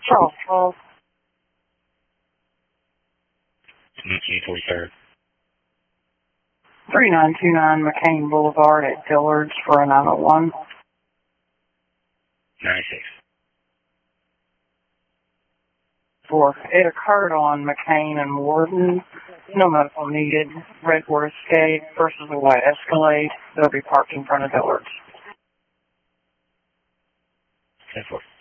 Charles Falls. 1943rd. 3929 McCain Boulevard at Dillard's for a 901. 96. It occurred on McCain and Warden. No medical needed. Redwood Escape versus a white Escalade. They'll be parked in front of Dillard's. 10-4.